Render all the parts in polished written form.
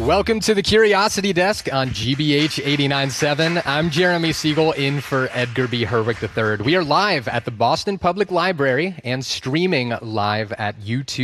Welcome to the Curiosity Desk on GBH 89.7. I'm Jeremy Siegel in for Edgar B. Herwick III. We are live at the Boston Public Library and streaming live at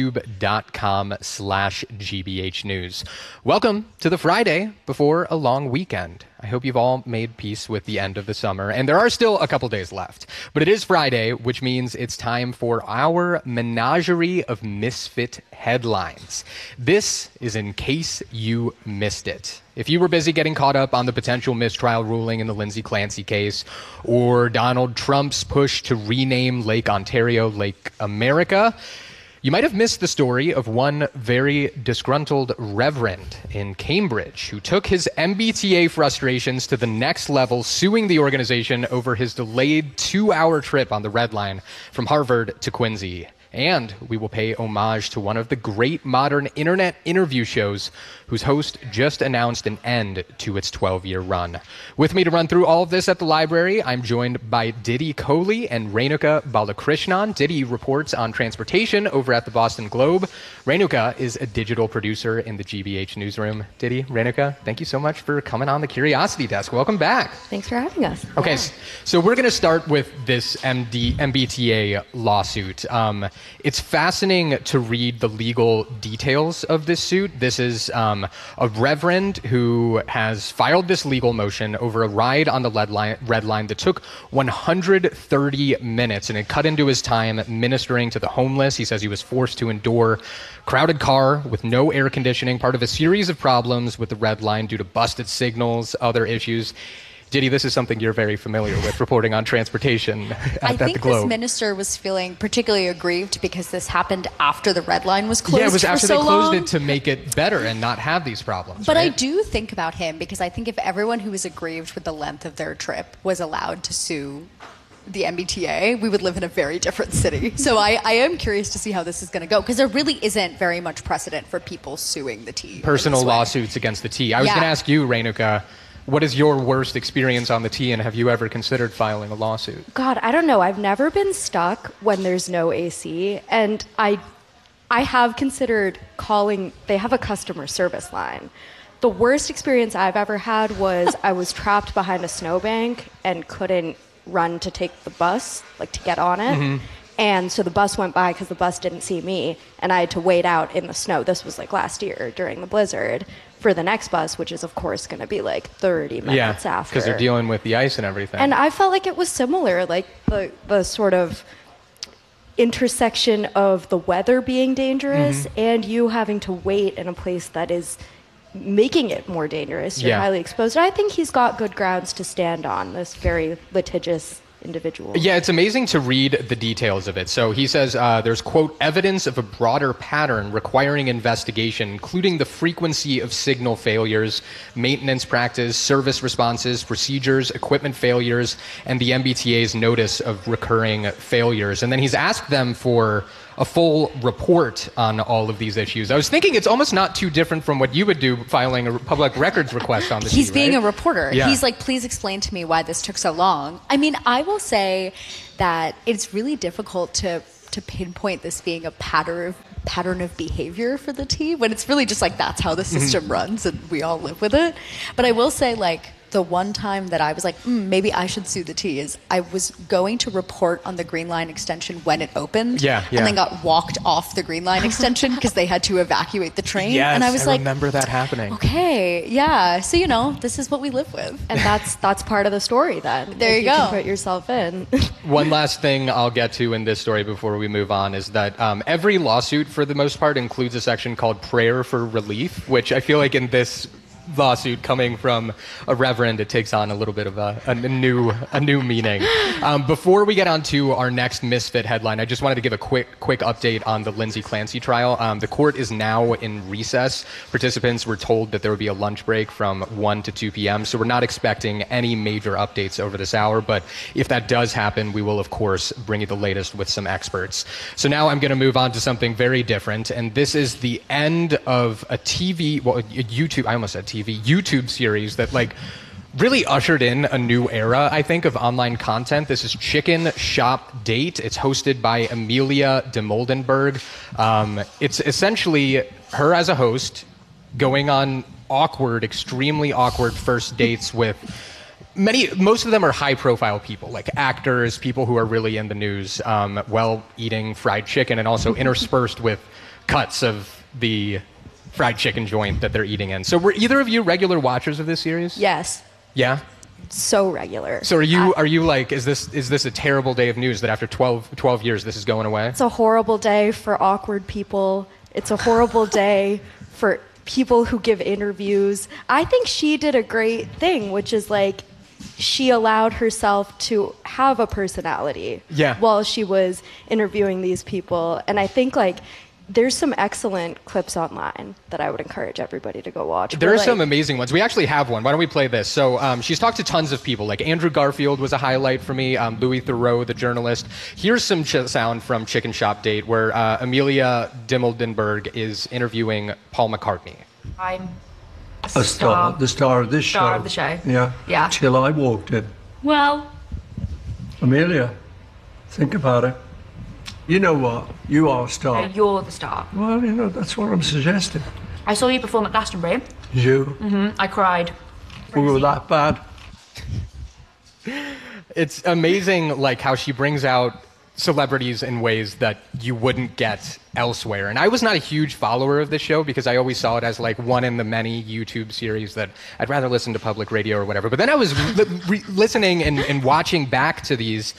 youtube.com/GBH News. Welcome to the Friday before a long weekend. I hope you've all made peace with the end of the summer, and there are still a couple days left. But it is Friday, which means it's time for our menagerie of misfit headlines. This is in case you missed it. If you were busy getting caught up on the potential mistrial ruling in the Lindsay Clancy case, or Donald Trump's push to rename Lake Ontario Lake America, you might have missed the story of one very disgruntled reverend in Cambridge who took his MBTA frustrations to the next level, suing the organization over his delayed 2-hour trip on the Red Line from Harvard to Quincy. And we will pay homage to one of the great modern internet interview shows whose host just announced an end to its 12-year run. With me to run through all of this at the library, I'm joined by Diddy Kohli and Renuka Balakrishnan. Diddy reports on transportation over at the Boston Globe. Renuka is a digital producer in the GBH newsroom. Diddy, Renuka, thank you so much for coming on the Curiosity Desk. Welcome back. Thanks for having us. Okay, so we're going to start with this MBTA lawsuit. It's fascinating to read the legal details of this suit. This is a reverend who has filed this legal motion over a ride on the Red Line that took 130 minutes, and it cut into his time ministering to the homeless. He says he was forced to endure crowded car with no air conditioning, part of a series of problems with the Red Line due to busted signals, other issues. Diddy, this is something you're very familiar with, reporting on transportation at the Globe. I think this minister was feeling particularly aggrieved because this happened after the Red Line was closed. Yeah, it was after they closed it to make it better and not have these problems. But right? I do think about him because I think if everyone who was aggrieved with the length of their trip was allowed to sue the MBTA, we would live in a very different city. So I am curious to see how this is going to go, because there really isn't very much precedent for people suing the T. Personal lawsuits against the T. I was going to ask you, Renuka, what is your worst experience on the T, and have you ever considered filing a lawsuit? God, I don't know. I've never been stuck when there's no AC, and I have considered calling. They have a customer service line. The worst experience I've ever had was I was trapped behind a snowbank and couldn't run to take the bus, like to get on it. Mm-hmm. And so the bus went by because the bus didn't see me, and I had to wait out in the snow. This was like last year during the blizzard for the next bus, which is of course going to be like 30 minutes after. Because they're dealing with the ice and everything. And I felt like it was similar, like the sort of intersection of the weather being dangerous and you having to wait in a place that is making it more dangerous. You're highly exposed. I think he's got good grounds to stand on, this very litigious individual. Yeah, it's amazing to read the details of it. So he says there's, quote, evidence of a broader pattern requiring investigation, including the frequency of signal failures, maintenance practice, service responses, procedures, equipment failures, and the MBTA's notice of recurring failures. And then he's asked them for a full report on all of these issues. I was thinking it's almost not too different from what you would do filing a public records request on the He's T, being right? a reporter. Yeah. He's like, please explain to me why this took so long. I mean, I will say that it's really difficult to pinpoint this being a pattern of behavior for the T, when it's really just like that's how the system runs and we all live with it. But I will say, like, the one time that I was like, maybe I should sue the T is I was going to report on the Green Line extension when it opened. And then got walked off the Green Line extension because they had to evacuate the train. Yes, and I was like, remember that happening. Okay, yeah. So, you know, this is what we live with. And that's part of the story then. There you go. Can put yourself in. One last thing I'll get to in this story before we move on is that every lawsuit, for the most part, includes a section called Prayer for Relief, which I feel like in this lawsuit coming from a reverend, it takes on a little bit of a new meaning. Before we get on to our next misfit headline, I just wanted to give a quick update on the Lindsay Clancy trial. The court is now in recess. Participants were told that there would be a lunch break from 1 to 2 p.m., so we're not expecting any major updates over this hour, but if that does happen, we will, of course, bring you the latest with some experts. So now I'm going to move on to something very different, and this is the end of a YouTube series that, like, really ushered in a new era, I think, of online content. This is Chicken Shop Date. It's hosted by Amelia de Moldenberg. It's essentially her as a host going on awkward, extremely awkward first dates with most of them are high-profile people, like actors, people who are really in the news, while eating fried chicken, and also interspersed with cuts of the fried chicken joint that they're eating in. So were either of you regular watchers of this series? Yes. Yeah? So regular. So are you like, is this a terrible day of news that after 12 years this is going away? It's a horrible day for awkward people. It's a horrible day for people who give interviews. I think she did a great thing, which is like, she allowed herself to have a personality while she was interviewing these people. And I think like there's some excellent clips online that I would encourage everybody to go watch. There are some amazing ones. We actually have one. Why don't we play this? So she's talked to tons of people. Like Andrew Garfield was a highlight for me. Louis Theroux, the journalist. Here's some sound from Chicken Shop Date where Amelia Dimmeldenberg is interviewing Paul McCartney. I'm the star of this show. Star of the show. Yeah. Yeah. Till I walked in. Well, Amelia, think about it. You know what? You are a star. you're the star. Well, you know, that's what I'm suggesting. I saw you perform at Glastonbury. You? I cried. We were that bad. It's amazing, like, how she brings out celebrities in ways that you wouldn't get elsewhere. And I was not a huge follower of this show because I always saw it as like one in the many YouTube series that I'd rather listen to public radio or whatever. But then I was listening and watching back to these.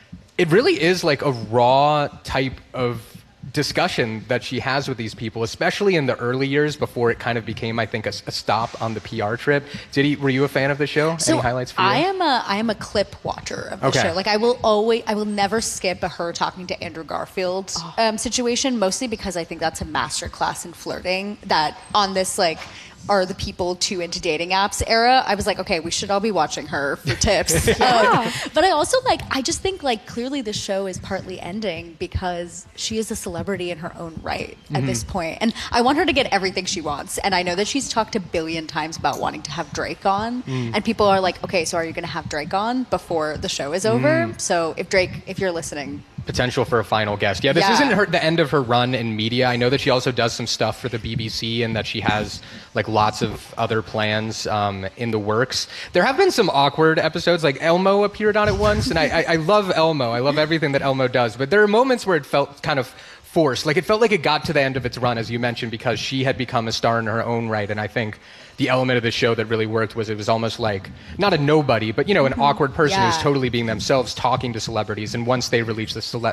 It really is like a raw type of discussion that she has with these people, especially in the early years before it kind of became, I think, a stop on the PR trip. Were you a fan of the show? So any highlights for you? I am a clip watcher of the show. Like I will never skip a her talking to Andrew Garfield situation, mostly because I think that's a masterclass in flirting that on this like are the people too into dating apps era. I was like, okay, we should all be watching her for tips. But I also I just think like clearly the show is partly ending because she is a celebrity in her own right at this point. And I want her to get everything she wants. And I know that she's talked a billion times about wanting to have Drake on. And people are like, okay, so are you going to have Drake on before the show is over? So if you're listening, potential for a final guest. Yeah, this isn't the end of her run in media. I know that she also does some stuff for the BBC and that she has like lots of other plans in the works. There have been some awkward episodes, like Elmo appeared on it once, and I love Elmo. I love everything that Elmo does, but there are moments where it felt kind of forced. Like it felt like it got to the end of its run, as you mentioned, because she had become a star in her own right, and I think the element of the show that really worked was it was almost like, not a nobody, but, an awkward person who's totally being themselves talking to celebrities. And once they reach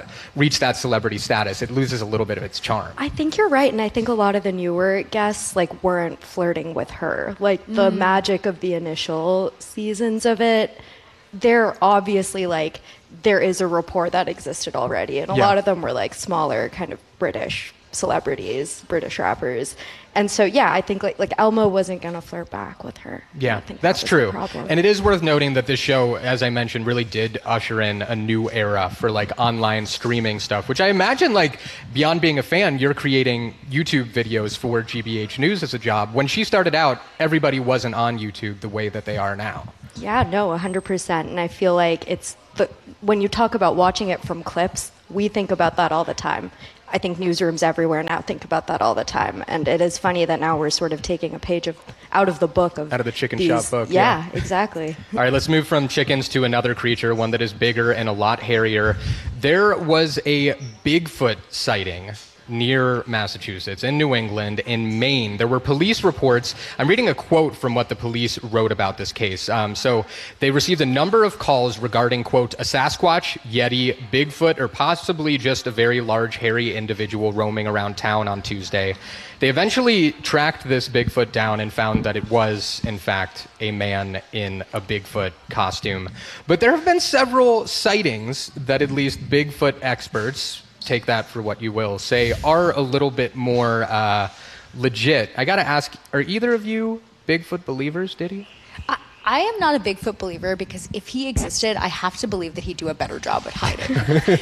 that celebrity status, it loses a little bit of its charm. I think you're right. And I think a lot of the newer guests, weren't flirting with her. The magic of the initial seasons of it, they're obviously, there is a rapport that existed already. And a lot of them were, smaller, kind of British celebrities, British rappers. And so, I think like Elmo wasn't going to flirt back with her. Yeah, that's true. And it is worth noting that this show, as I mentioned, really did usher in a new era for online streaming stuff, which I imagine beyond being a fan, you're creating YouTube videos for GBH News as a job. When she started out, everybody wasn't on YouTube the way that they are now. Yeah, no, 100%. And I feel like when you talk about watching it from clips, we think about that all the time. I think newsrooms everywhere now think about that all the time. And it is funny that now we're sort of taking a page out of the book of out of the Chicken Shop book. Yeah, exactly. All right, let's move from chickens to another creature, one that is bigger and a lot hairier. There was a Bigfoot sighting near Massachusetts, in New England, in Maine. There were police reports. I'm reading a quote from what the police wrote about this case. So they received a number of calls regarding, quote, a Sasquatch, Yeti, Bigfoot, or possibly just a very large, hairy individual roaming around town on Tuesday. They eventually tracked this Bigfoot down and found that it was, in fact, a man in a Bigfoot costume. But there have been several sightings that at least Bigfoot experts, take that for what you will, say are a little bit more legit. I gotta ask, are either of you Bigfoot believers, Diddy? I am not a Bigfoot believer because if he existed, I have to believe that he'd do a better job at hiding.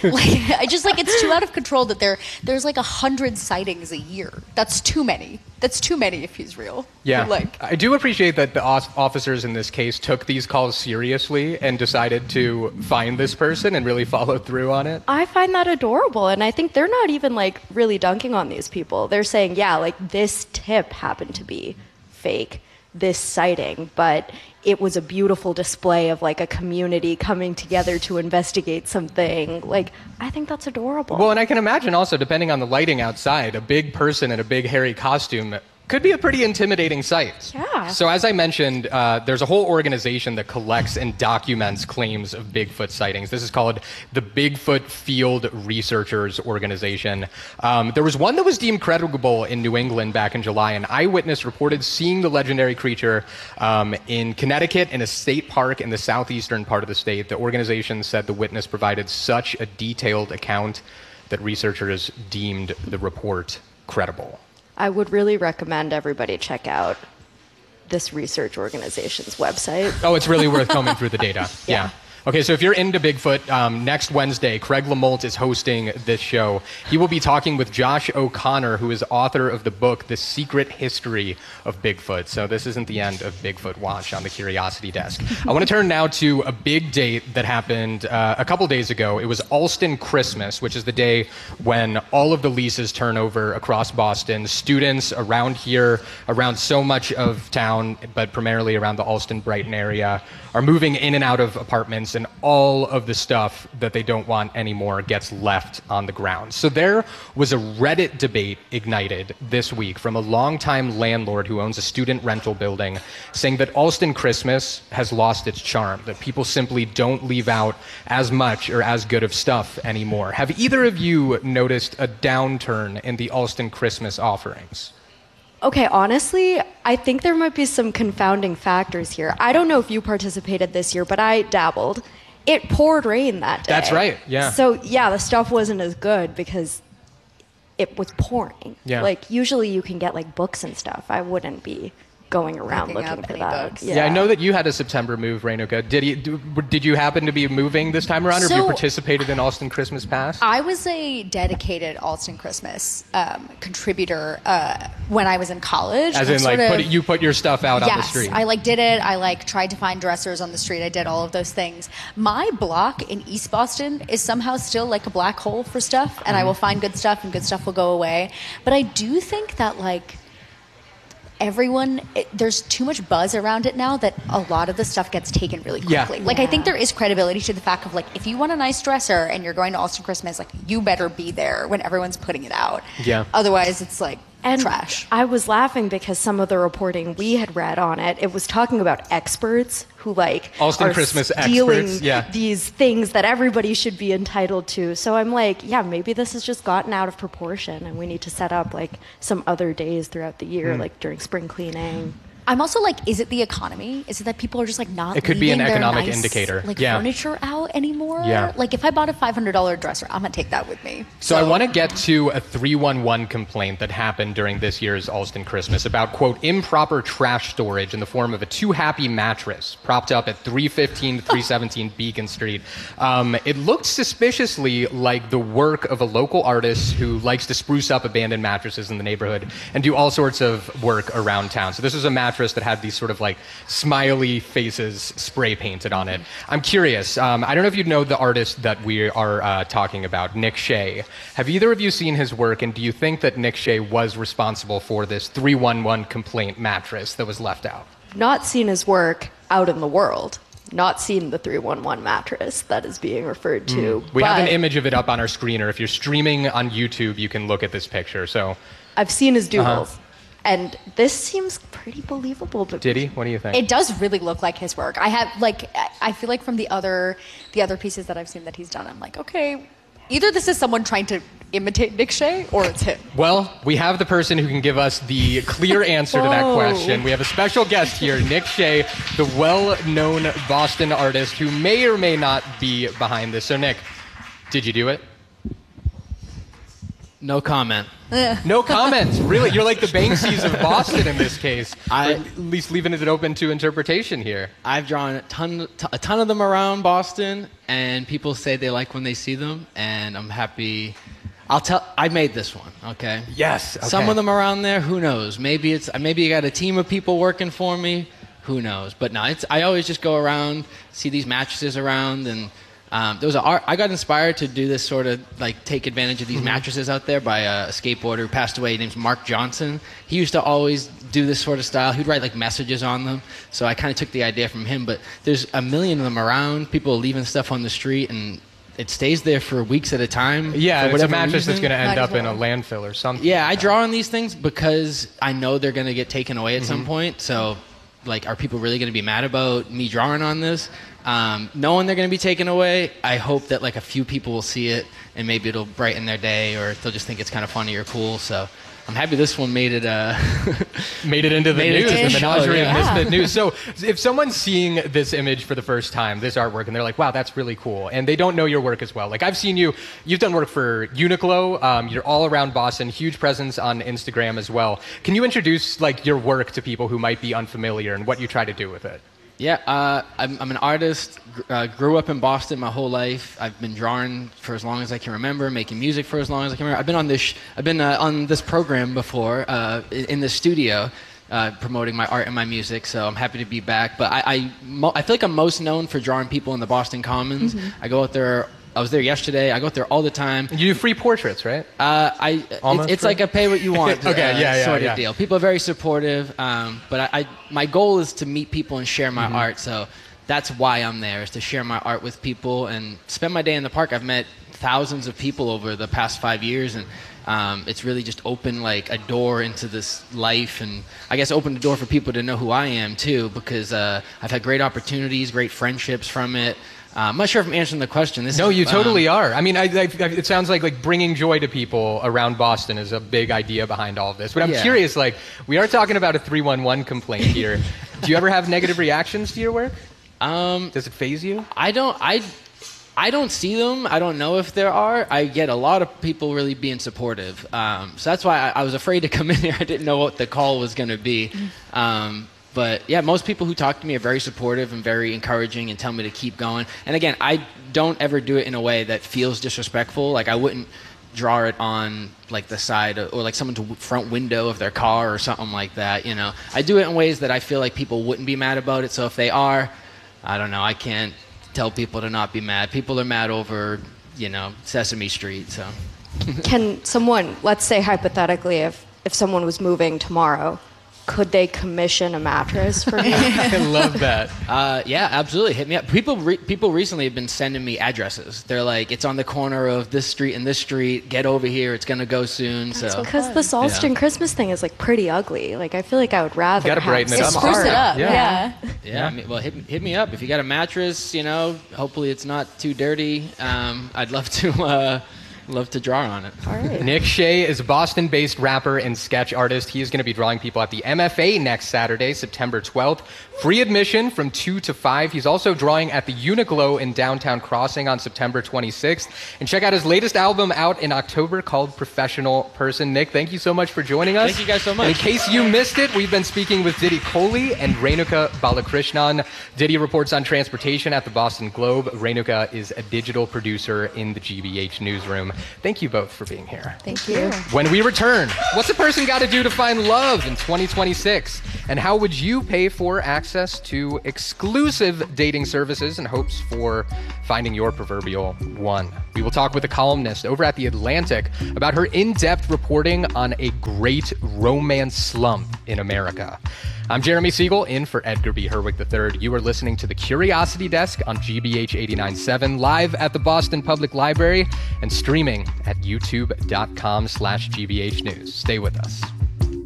It's too out of control that there's 100 sightings a year. That's too many. That's too many if he's real. Yeah, I do appreciate that the officers in this case took these calls seriously and decided to find this person and really follow through on it. I find that adorable, and I think they're not even really dunking on these people. They're saying, this tip happened to be fake this sighting, but it was a beautiful display of like a community coming together to investigate something. Like, I think that's adorable. Well, and I can imagine also, depending on the lighting outside, a big person in a big hairy costume could be a pretty intimidating sight. Yeah. So as I mentioned, there's a whole organization that collects and documents claims of Bigfoot sightings. This is called the Bigfoot Field Researchers Organization. There was one that was deemed credible in New England back in July. An eyewitness reported seeing the legendary creature in Connecticut in a state park in the southeastern part of the state. The organization said the witness provided such a detailed account that researchers deemed the report credible. I would really recommend everybody check out this research organization's website. Oh, it's really worth combing through the data. Yeah. Okay, so if you're into Bigfoot, next Wednesday, Craig Lamolt is hosting this show. He will be talking with Josh O'Connor, who is author of the book, The Secret History of Bigfoot. So this isn't the end of Bigfoot Watch on the Curiosity Desk. I want to turn now to a big date that happened a couple days ago. It was Alston Christmas, which is the day when all of the leases turn over across Boston. Students around here, around so much of town, but primarily around the Alston-Brighton area, are moving in and out of apartments, and all of the stuff that they don't want anymore gets left on the ground. So there was a Reddit debate ignited this week from a longtime landlord who owns a student rental building, saying that Alston Christmas has lost its charm, that people simply don't leave out as much or as good of stuff anymore. Have either of you noticed a downturn in the Alston Christmas offerings? Okay, honestly, I think there might be some confounding factors here. I don't know if you participated this year, but I dabbled. It poured rain that day. That's right, yeah. So, yeah, the stuff wasn't as good because it was pouring. Yeah. Like, usually you can get, like, books and stuff. I wouldn't be going around Picking looking up for any that. books. Yeah, I know that you had a September move, Renuka. Did you happen to be moving this time around, or have you So- participated in Alston Christmas Past? I was a dedicated Alston Christmas contributor when I was in college. As in, Sort like, of- you put your stuff out on the Yes, street. I did it. I tried to find dressers on the street. I did all of those things. My block in East Boston is somehow still like a black hole for stuff, and I will find good stuff, and good stuff will go away. But I do think that there's too much buzz around it now that a lot of the stuff gets taken really quickly. Yeah. I think there is credibility to the fact of if you want a nice dresser and you're going to Alston Christmas, you better be there when everyone's putting it out. Yeah. Otherwise, it's And trash. I was laughing because some of the reporting we had read on it was talking about experts who Alston are Christmas stealing experts, yeah. these things that everybody should be entitled to. So I'm yeah, maybe this has just gotten out of proportion, and we need to set up some other days throughout the year, like during spring cleaning. I'm also is it the economy? Is it that people are just not It could be an leaving their economic nice, indicator. Yeah. furniture out anymore? Yeah. If I bought a $500 dresser, I'm going to take that with me. So I want to get to a 311 complaint that happened during this year's Alston Christmas about, quote, improper trash storage in the form of a Too Happy mattress propped up at 315 to 317 Beacon Street. It looked suspiciously like the work of a local artist who likes to spruce up abandoned mattresses in the neighborhood and do all sorts of work around town. So this was a mattress that had these sort of smiley faces spray painted on it. I'm curious, I don't know if you know the artist that we are talking about, Nick Shea. Have either of you seen his work, and do you think that Nick Shea was responsible for this 311 complaint mattress that was left out? Not seen his work out in the world. Not seen the 311 mattress that is being referred to. We have an but image of it up on our screen, or if you're streaming on YouTube, you can look at this picture. So, I've seen his doodles. And this seems pretty believable. But Diddy, what do you think? It does really look like his work. I have I feel like from the other pieces that I've seen that he's done, I'm okay, either this is someone trying to imitate Nick Shea or it's him. Well, we have the person who can give us the clear answer to that question. We have a special guest here, Nick Shea, the well-known Boston artist who may or may not be behind this. So, Nick, did you do it? No comment. No comments. Really, you're like the Banksys of Boston in this case. Or I- at least leaving it open to interpretation here. I've drawn a ton of them around Boston, and people say they like when they see them, and I'm happy. I made this one, okay? Yes. Okay. Some of them around there, who knows? Maybe I got a team of people working for me. Who knows? But no, I always just go around, see these mattresses around, and I got inspired to do this sort of take advantage of these mattresses out there by a skateboarder who passed away named Mark Johnson. He used to always do this sort of style. He'd write like messages on them. So I kind of took the idea from him. But there's a million of them around. People leaving stuff on the street, and it stays there for weeks at a time. Yeah, for it's a whatever mattress that's reason. going to end Might as up in a well. landfill or something. Yeah, I draw on these things because I know they're going to get taken away at Mm-hmm. some point. So, like, are people really going to be mad about me drawing on this? Knowing they're going to be taken away, I hope that, like, a few people will see it and maybe it'll brighten their day, or they'll just think it's kind of funny or cool. So I'm happy this one made it Made it into the Made it news, to the the show, Menagerie of yeah. Misfit news. So if someone's seeing this image for the first time, this artwork, and they're like, wow, that's really cool, and they don't know your work as well. Like, I've seen you've done work for Uniqlo, you're all around Boston, huge presence on Instagram as well. Can you introduce, like, your work to people who might be unfamiliar and what you try to do with it? Yeah, I'm an artist. Grew up in Boston my whole life. I've been drawing for as long as I can remember, making music for as long as I can remember. I've been on this program before in the studio, promoting my art and my music. So I'm happy to be back. But I feel like I'm most known for drawing people in the Boston Commons. I go out there. I was there yesterday. I go out there all the time. You do free portraits, right? It's free? like a pay what you want Okay, yeah, sort yeah. of deal. People are very supportive, but my goal is to meet people and share my art. So that's why I'm there, is to share my art with people and spend my day in the park. I've met thousands of people over the past 5 years, and it's really just opened like a door into this life, and I guess opened the door for people to know who I am too, because I've had great opportunities, great friendships from it. I'm not sure if I'm answering the question. No, you totally are. I mean, it sounds like bringing joy to people around Boston is a big idea behind all of this. But I'm Yeah. curious, like, we are talking about a 311 complaint here. Do you ever have negative reactions to your work? Does it faze you? I don't see them. I don't know if there are. I get a lot of people really being supportive. So that's why I was afraid to come in here. I didn't know what the call was going to be. But yeah, most people who talk to me are very supportive and very encouraging and tell me to keep going. And again, I don't ever do it in a way that feels disrespectful. Like, I wouldn't draw it on like the side or like someone's front window of their car or something like that. You know, I do it in ways that I feel like people wouldn't be mad about it. So if they are, I don't know, I can't tell people to not be mad. People are mad over, Sesame Street. So Can someone, let's say hypothetically, if someone was moving tomorrow, could they commission a mattress for me? I love that. yeah, absolutely. Hit me up. People recently have been sending me addresses. They're like, it's on the corner of this street and this street. Get over here. It's gonna go soon. So Because the Salston Christmas thing is like pretty ugly. Like, I feel like I would rather Gotta have brighten it some up. Spruce art. it up. Yeah. Yeah. I mean, well, hit me up if you got a mattress. Hopefully it's not too dirty. I'd love to draw on it. All right. Nick Shea is a Boston-based rapper and sketch artist. He is going to be drawing people at the MFA next Saturday, September 12th. Free admission from 2 to 5. He's also drawing at the Uniqlo in downtown Crossing on September 26th. And check out his latest album out in October called Professional Person. Nick, thank you so much for joining us. Thank you guys so much. And in case you missed it, we've been speaking with Diddy Kohli and Renuka Balakrishnan. Diddy reports on transportation at the Boston Globe. Renuka is a digital producer in the GBH newsroom. Thank you both for being here. Thank you. When we return, what's a person got to do to find love in 2026? And how would you pay for access to exclusive dating services in hopes for finding your proverbial one? We will talk with a columnist over at The Atlantic about her in-depth reporting on a great romance slump in America. I'm Jeremy Siegel, in for Edgar B. Herwig III. You are listening to The Curiosity Desk on GBH 89.7, live at the Boston Public Library and streaming at youtube.com/GBH News. Stay with us.